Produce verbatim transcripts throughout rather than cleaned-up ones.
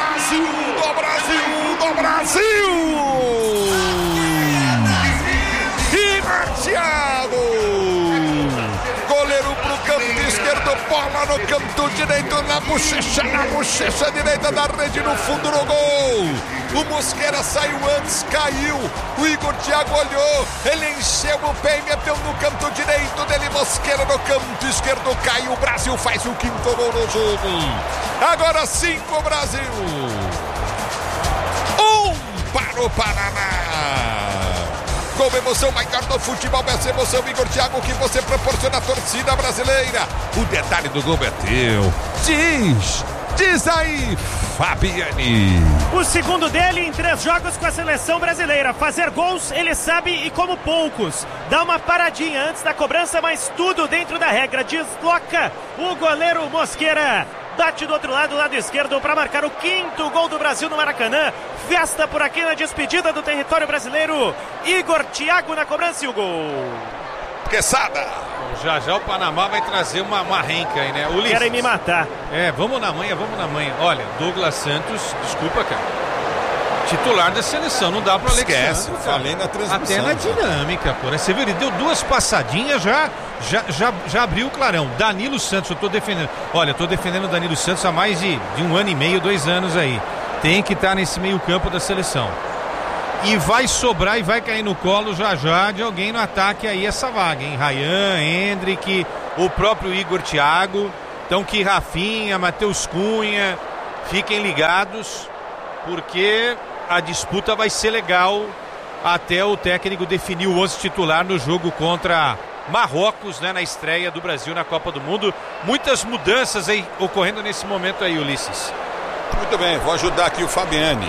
Brasil, do Brasil, do Brasil! E Thiago! Goleiro pro canto esquerdo, bola no canto direito, na bochecha, na bochecha direita da rede, no fundo do gol. O Mosquera saiu antes, caiu. O Igor Thiago olhou, ele encheu o pé e meteu no canto direito dele. Mosquera no canto esquerdo, caiu. O Brasil faz o quinto gol no jogo. Agora cinco, Brasil. Um para o Paraná. Com emoção maior do futebol, essa emoção, Igor Thiago, que você proporciona à torcida brasileira. O detalhe do gol é teu. Diz, diz aí, Fabiane. O segundo dele em três jogos com a seleção brasileira. Fazer gols ele sabe e como poucos. Dá uma paradinha antes da cobrança, mas tudo dentro da regra. Desloca o goleiro Mosquera. Bate do outro lado, lado esquerdo, para marcar o quinto gol do Brasil no Maracanã. Festa por aqui na despedida do território brasileiro. Igor Thiago na cobrança e o gol. Quesada. Já já o Panamá vai trazer uma, uma renca aí, né? Ulisses. Querem me matar. É, vamos na manha, vamos na manha. Olha, Douglas Santos, desculpa, cara. Titular da seleção, não dá pra Esquece, falei na transmissão. Até na dinâmica, pô, né? Você viu, ele deu duas passadinhas, já, já, já, já abriu o clarão. Danilo Santos, eu tô defendendo. Olha, eu tô defendendo o Danilo Santos há mais de, de um ano e meio, dois anos aí. Tem que estar nesse meio campo da seleção. E vai sobrar e vai cair no colo já já de alguém no ataque aí essa vaga, hein? Ryan, Hendrick, o próprio Igor Thiago. Então que Rafinha, Matheus Cunha, fiquem ligados, porque a disputa vai ser legal até o técnico definir o onze titular no jogo contra Marrocos, né, na estreia do Brasil na Copa do Mundo. Muitas mudanças aí ocorrendo nesse momento aí, Ulisses. Muito bem, vou ajudar aqui o Fabiane.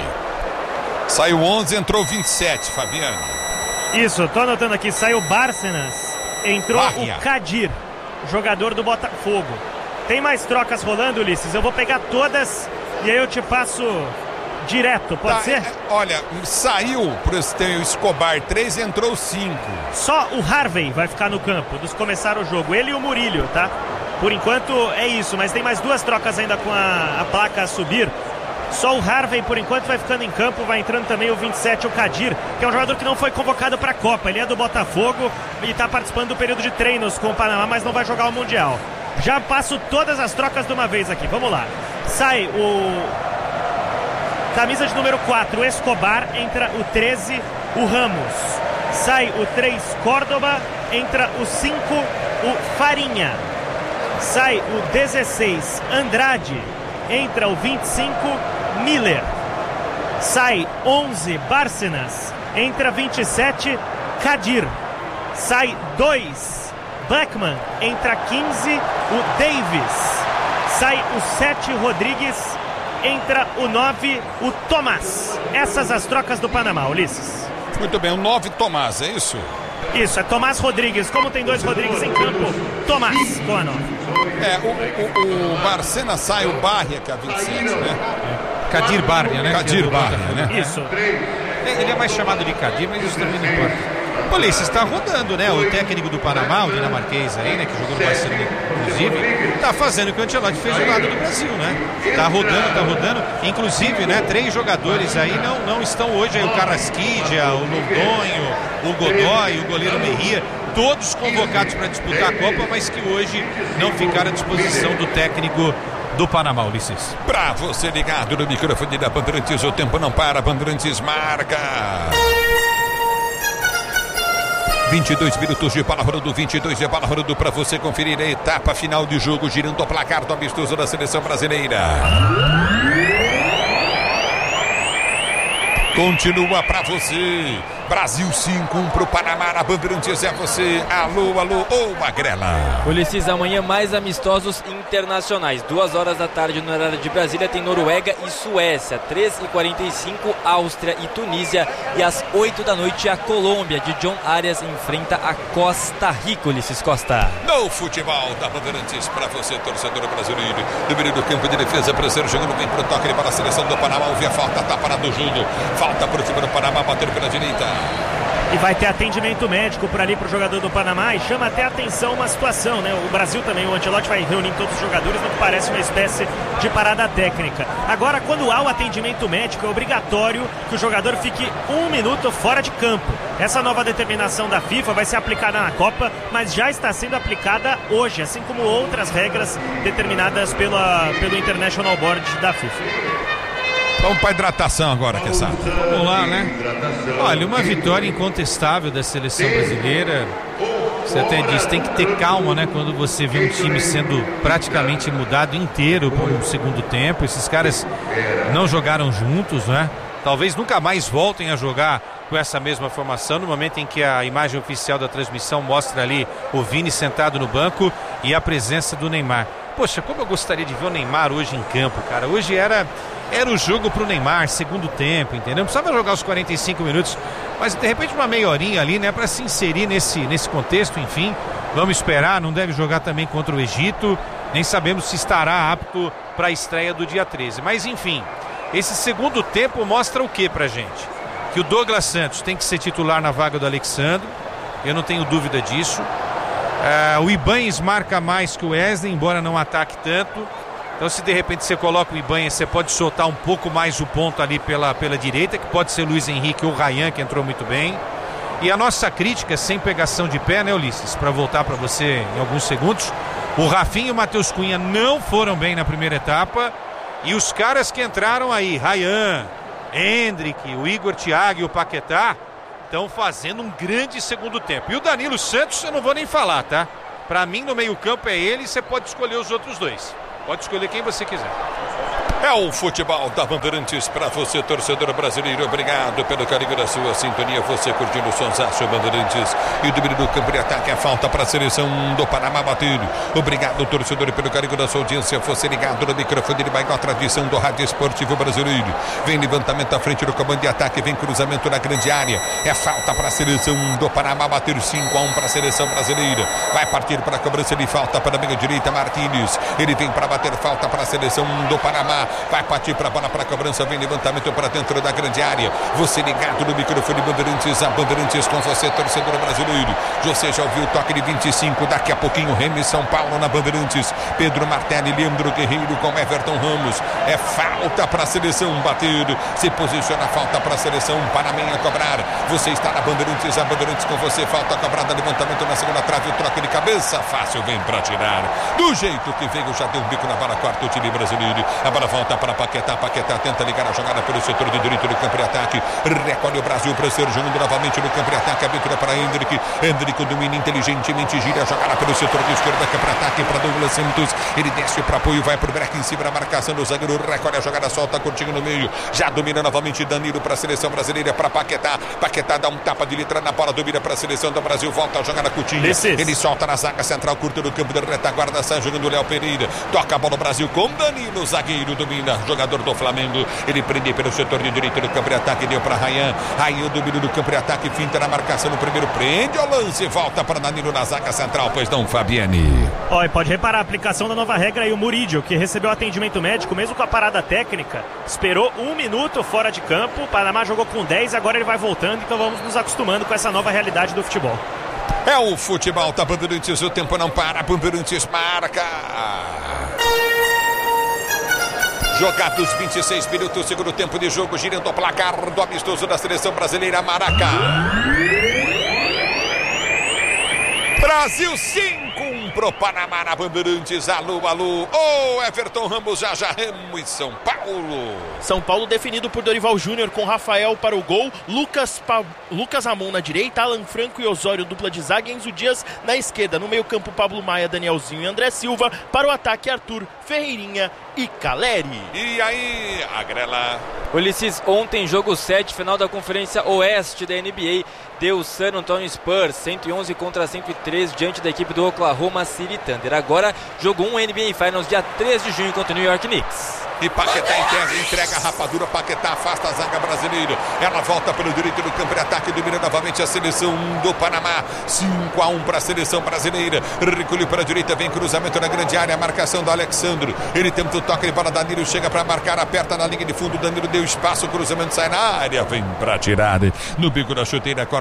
Saiu onze, entrou vinte e sete, Fabiane. Isso, tô anotando aqui, saiu Bárcenas, entrou Bahia. O Kadir, jogador do Botafogo. Tem mais trocas rolando, Ulisses? Eu vou pegar todas e aí eu te passo direto, pode tá, ser? É, olha, saiu pro tem o Escobar três, entrou cinco. Só o Harvey vai ficar no campo, dos começar o jogo, ele e o Murilho, tá? Por enquanto é isso, mas tem mais duas trocas ainda com a, a placa a subir. Só o Harvey, por enquanto, vai ficando em campo. Vai entrando também o vinte e sete, o Kadir, que é um jogador que não foi convocado para a Copa. Ele é do Botafogo e está participando do período de treinos com o Panamá, mas não vai jogar o Mundial. Já passo todas as trocas de uma vez aqui, vamos lá. Sai o camisa de número quatro, o Escobar, entra o treze, o Ramos. Sai o três, Córdoba, entra o cinco, o Farinha. Sai o dezesseis, Andrade, entra o vinte e cinco, Miller. Sai onze, Bárcenas, entra vinte e sete, Kadir. Sai dois, Blackman, entra quinze, o Davis. Sai o sete, Rodrigues, entra o nove, o Tomás. Essas as trocas do Panamá, Ulisses. Muito bem, o nove, Tomás, é isso? Isso, é Tomás Rodrigues. Como tem dois Rodrigues em campo, Tomás com a nove. É, o, o, o Bárcenas sai, o Barria, que é a vinte e sete, né? Kadir Barria, né? Kadir Barria, né? Isso. Ele é mais chamado de Kadir, mas isso também não importa. Ulisses, está rodando, né? O técnico do Panamá, o dinamarquês aí, né? Que jogou no Barcelona, inclusive, está fazendo o que o Ancelotti fez do lado do Brasil, né? Está rodando, está rodando. Inclusive, né? Três jogadores aí não, não estão hoje. Aí o Carrasquilla, o Londonho, o Godoy, o goleiro Merria. Todos convocados para disputar a Copa, mas que hoje não ficaram à disposição do técnico do Panamá, Ulisses. Pra você ligado no microfone da Bandeirantes, o tempo não para, Bandeirantes marca. vinte e dois minutos de bola rolando, vinte e dois de bola rolando para você conferir a etapa final de jogo, girando o placar do amistoso da seleção brasileira. Continua pra você. Brasil cinco, um pro Panamá, na Bandeirantes é você. Alô, alô, ô Magrela. Ulisses, amanhã mais amistosos internacionais. Duas horas da tarde no horário de Brasília tem Noruega e Suécia. Três e quarenta e cinco, Áustria e Tunísia. E às oito da noite a Colômbia de John Arias enfrenta a Costa Rica, Ulisses Costa. No futebol da Bandeirantes pra você, torcedor brasileiro. No meio do campo de defesa, Brasileiro jogando bem pro toque para a seleção do Panamá. Houve a falta, tá parado o jogo. Falta pro time do Panamá, bater pela direita. E vai ter atendimento médico por ali pro jogador do Panamá, e chama até atenção uma situação, né? O Brasil também, o Ancelotti vai reunir todos os jogadores no que parece uma espécie de parada técnica. Agora, quando há o atendimento médico, é obrigatório que o jogador fique um minuto fora de campo. Essa nova determinação da FIFA vai ser aplicada na Copa, mas já está sendo aplicada hoje, assim como outras regras determinadas pela, pelo International Board da FIFA. Vamos para hidratação agora, que sabe. Vamos lá, né? Olha, uma vitória incontestável da seleção brasileira. Você até disse, tem que ter calma, né? Quando você vê um time sendo praticamente mudado inteiro por um segundo tempo. Esses caras não jogaram juntos, né? Talvez nunca mais voltem a jogar com essa mesma formação, no momento em que a imagem oficial da transmissão mostra ali o Vini sentado no banco e a presença do Neymar. Poxa, como eu gostaria de ver o Neymar hoje em campo, cara. Hoje era, era o jogo pro Neymar, segundo tempo, entendeu? Não precisava jogar os quarenta e cinco minutos, mas de repente uma meia horinha ali, né, para se inserir nesse, nesse contexto, enfim. Vamos esperar, não deve jogar também contra o Egito, nem sabemos se estará apto para a estreia do dia treze. Mas enfim, esse segundo tempo mostra o que pra gente? Que o Douglas Santos tem que ser titular na vaga do Alexandre, eu não tenho dúvida disso. Uh, o Ibanez marca mais que o Wesley, embora não ataque tanto. Então, se de repente você coloca o Ibanez, você pode soltar um pouco mais o ponto ali pela, pela direita, que pode ser Luiz Henrique ou Ryan, que entrou muito bem. E a nossa crítica, sem pegação de pé, né, Ulisses? Para voltar para você em alguns segundos, o Rafinha e o Matheus Cunha não foram bem na primeira etapa. E os caras que entraram aí, Ryan, Hendrick, o Igor Thiago e o Paquetá, estão fazendo um grande segundo tempo. E o Danilo Santos, eu não vou nem falar, tá? Pra mim, no meio-campo é ele, e você pode escolher os outros dois. Pode escolher quem você quiser. É o futebol da Bandeirantes para você, torcedor brasileiro. Obrigado pelo carinho da sua sintonia. Você curtindo o Sonsaço Bandeirantes. E o domínio do campo de ataque é falta para a seleção do Panamá bater. Obrigado, torcedor, pelo carinho da sua audiência. Você ligado no microfone de maior tradição do rádio esportivo brasileiro. Vem levantamento à frente do comando de ataque. Vem cruzamento na grande área. É falta para a seleção do Panamá bater. cinco a um para a seleção brasileira. Vai partir para a cobrança de falta para a meia direita. Martínez. Ele vem para bater falta para a seleção do Panamá. Vai partir para a bola para a cobrança. Vem levantamento para dentro da grande área. Você ligado no microfone Bandeirantes. A Bandeirantes com você, torcedor brasileiro. Você já ouviu o toque de vinte e cinco. Daqui a pouquinho, Remy São Paulo na Bandeirantes. Pedro Martelli, Leandro Guerreiro com Everton Ramos. É falta para a seleção bater. Se posiciona a falta para a seleção Panamenha cobrar. Você está na Bandeirantes. A Bandeirantes com você. Falta cobrada. Levantamento na segunda trave. O troca de cabeça. Fácil. Vem para tirar. Do jeito que veio, já deu um bico na bola. Quarto time brasileiro. A bola volta para Paquetá, Paquetá tenta ligar a jogada pelo setor de direito do campo de ataque, recolhe o Brasil para ser jogando novamente no campo de ataque, abertura para Hendrick, Hendrick domina inteligentemente, gira a jogada pelo setor de esquerda, campo de ataque para Douglas Santos, ele desce para apoio, vai para o break em cima da marcação do zagueiro, recolhe a jogada, solta curtinho no meio, já domina novamente Danilo para a seleção brasileira, para Paquetá, Paquetá dá um tapa de letra na bola, domina para a seleção do Brasil, volta a jogada Coutinho, ele solta na zaga central, curta do campo de retaguarda, sai jogando o Léo Pereira, toca a bola o Brasil com Danilo, zagueiro domina, jogador do Flamengo, ele prende pelo setor de direito do campo de ataque, deu para Ryan, Ryan domínio do campo de ataque, finta na marcação no primeiro, prende o lance, volta para Danilo na zaga central, pois não, Fabiane. Ó, e pode reparar a aplicação da nova regra aí, o Murídio, que recebeu atendimento médico, mesmo com a parada técnica, esperou um minuto fora de campo, o Panamá jogou com dez, agora ele vai voltando, então vamos nos acostumando com essa nova realidade do futebol. É o futebol da Bandeirantes, o tempo não para, Bandeirantes marca. Jogados vinte e seis minutos, segundo tempo de jogo, girando o placar do amistoso da seleção brasileira, Maracá. Brasil cinco, um pro Panamá na Bandeirantes. Alô, alô. Ô, oh, Everton Ramos, já já Remo e São Paulo. São Paulo definido por Dorival Júnior com Rafael para o gol, Lucas, pa... Lucas Ramon na direita, Alan Franco e Osório dupla de zaga, Enzo Dias na esquerda. No meio campo, Pablo Maia, Danielzinho e André Silva. Para o ataque, Arthur, Ferreirinha e Caleri. E aí, a grela. Ulisses, ontem jogo sete, final da Conferência Oeste da N B A. Deu San Antonio Spurs, cento e onze contra cento e três, diante da equipe do Oklahoma City Thunder. Agora, jogo um N B A Finals, dia três de junho contra o New York Knicks. E Paquetá entrega, entrega a rapadura, Paquetá afasta a zaga brasileira. Ela volta pelo direito do campo de ataque, domina novamente a seleção do Panamá. cinco a um para a seleção brasileira. Recolhe para a direita, vem cruzamento na grande área, a marcação do Alexandre. Ele tenta o toque de bola, Danilo chega para marcar, aperta na linha de fundo, Danilo deu espaço, o cruzamento sai na área, vem para tirar. No bico da chuteira, corta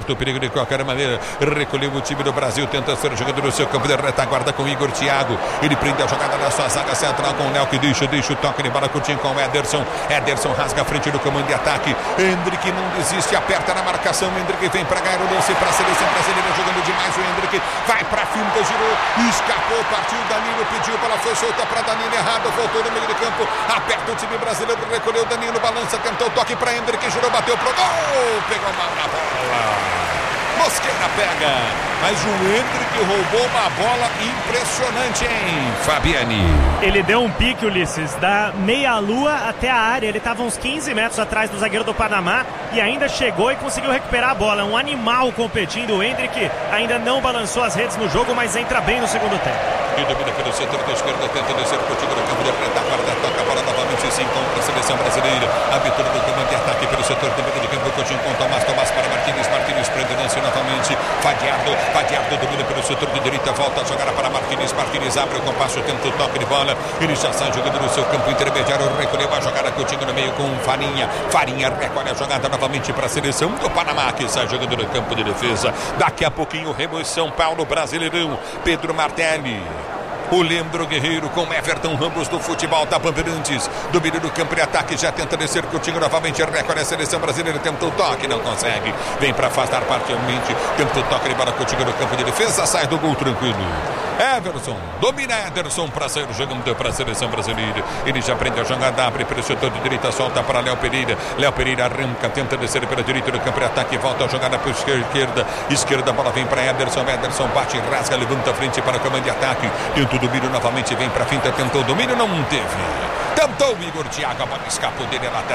aberto o perigo de qualquer maneira. Recolheu o time do Brasil, tenta ser jogador do seu campo de retaguarda com Igor Thiago. Ele prende a jogada na sua zaga central com o Léo, que deixa, deixa o toque de bola curtinho com o Ederson. Ederson rasga a frente do comando de ataque. Endrick não desiste, aperta na marcação. Endrick vem para ganhar o lance para a seleção brasileira, jogando demais o Endrick. Vai para a finta, girou, escapou, partiu. Danilo pediu, bola foi solta para Danilo, errado, voltou no meio de campo. Aperta o time brasileiro, recolheu Danilo, balança, tentou o toque para Endrick, girou, bateu pro gol. Pegou mal na bola. Mosqueira pega, mas o Endrick roubou uma bola impressionante, hein, Fabiane? Ele deu um pique, Ulisses, da meia-lua até a área. Ele estava uns quinze metros atrás do zagueiro do Panamá e ainda chegou e conseguiu recuperar a bola. Um animal competindo. O Endrick ainda não balançou as redes no jogo, mas entra bem no segundo tempo. E domina pelo setor da esquerda, tenta descer o time do campo de retaguarda, toca a bola novamente, se encontra a seleção brasileira. Abertura do comando de ataque pelo setor do meio de campo, Coutinho com Tomás, Tomás para Martínez, Martínez prende lance novamente. Fadiardo, Fadiardo domina pelo setor de direita, volta a jogar para Martínez, Martínez abre o compasso, tenta o toque de bola. Ele já sai jogando no seu campo intermediário, recolheu a jogada, Coutinho no meio com Farinha. Farinha recolhe a jogada novamente para a seleção do Panamá, que sai jogando no campo de defesa. Daqui a pouquinho, Remo São Paulo, Brasileirão. Pedro Martelli, o Leandro Guerreiro com Everton Ramos do futebol da Bandeirantes. Domínio do campo de ataque, já tenta descer Coutinho novamente, recolhe a seleção brasileira, tenta o toque, não consegue. Vem para afastar parcialmente, tenta o toque de bola, Coutinho no campo de defesa, sai do gol tranquilo. Everson, domina Ederson para sair jogando para a seleção brasileira. Ele já prende a jogada, abre pelo setor de direita, solta para Léo Pereira. Léo Pereira arranca, tenta descer pela direita do campo de ataque, volta a jogada para a esquerda. Esquerda, a bola vem para Ederson. Ederson bate, rasga, levanta a frente para o comando de ataque. Tenta o domínio novamente, vem para a finta, tentou o domínio, não teve. Tentou o Igor Thiago, a bola escapou dele, lateral.